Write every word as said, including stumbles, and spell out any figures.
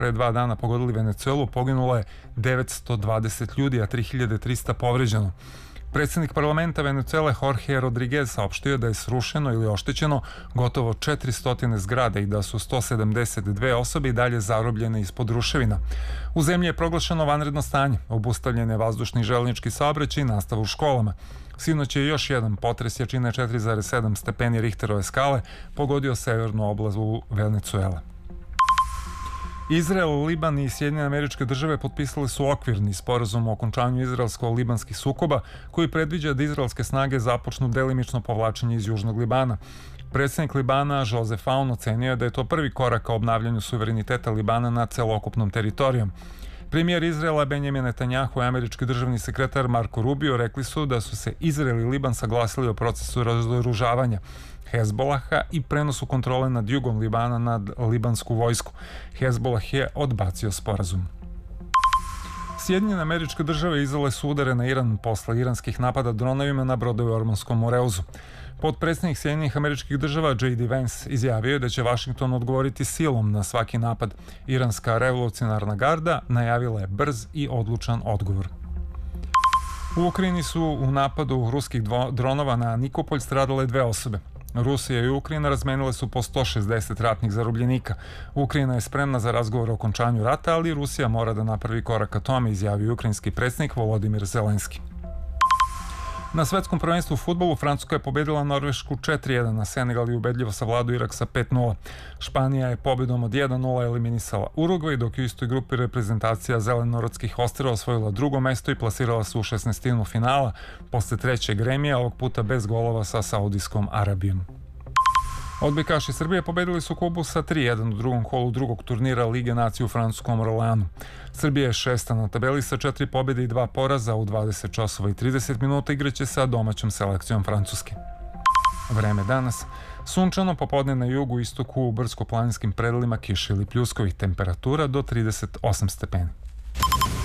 pre dva dana pogodili Venecuelu, poginulo je devetsto dvadeset ljudi, a tri hiljade trista povređeno. Predsjednik parlamenta Venecuele Jorge Rodriguez saopštio da je srušeno ili oštećeno gotovo četiristo zgrada i da su sto sedamdeset dve osobe i dalje zarobljene ispod ruševina. U zemlji je proglašeno vanredno stanje, obustavljen je vazdušni i železnički saobraćaj i nastava u školama. Sinoć je još jedan potres jačine četiri zarez sedam stepeni Richterove skale pogodio severnu oblast Venecuele. Izrael, Liban i Sjedinjene Američke Države potpisali su okvirni sporazum o okončanju izraelsko-libanskih sukoba koji predviđa da izraelske snage započnu delimično povlačenje iz južnog Libana. Predsjednik Libana Joseph Aoun ocenio je da je to prvi korak ka obnavljanju suvereniteta Libana nad celokupnom teritorijom. Premijer Izraela Benjamin Netanjahu i američki državni sekretar Marco Rubio rekli su da su se Izrael i Liban saglasili o procesu razoružavanja Hezbolaha i prenosu kontrole nad jugom Libana nad libansku vojsku. Hezbolah je odbacio sporazum. Sjedinjene Američke Države izdale su udare na Iran posle iranskih napada dronovima na brodove u Ormanskom Moreuzu. Potpredsjednik Sjedinjenih Američkih Država J D Vance izjavio je da će Vašington odgovoriti silom na svaki napad. Iranska revolucionarna garda najavila je brz i odlučan odgovor. U Ukrajini su u napadu ruskih dronova na Nikopolj stradale dve osobe. Rusija i Ukrajina razmenile su po sto šezdeset ratnih zarobljenika. Ukrajina je spremna za razgovor o okončanju rata, ali Rusija mora da napravi korak ka tome, izjavio ukrajinski predsjednik Volodimir Zelenski. Na svetskom prvenstvu u fudbalu Francuska je pobedila Norvešku četiri jedan, a Senegal je ubedljivo savladao Irak sa pet nula. Španija je pobedom od jedan nula eliminisala Urugvaj, dok je u istoj grupi reprezentacija Zelenorodskih ostrva osvojila drugo mesto i plasirala se u šesnaestinu finala posle trećeg remija, ovog puta bez golova sa Saudijskom Arabijom. Odbojkaši Srbije pobedili su Kubu sa tri jedan u drugom kolu drugog turnira Lige nacija u francuskom Orleanu. Srbija je šesta na tabeli sa četiri pobjede i dva poraza, u dvadeset časova i trideset minuta igraće sa domaćom selekcijom Francuske. Vreme danas. Sunčano, popodne na jugu, istoku, u brdsko-planinskim predelima kiša ili pljuskovi, temperatura do trideset osam stepeni.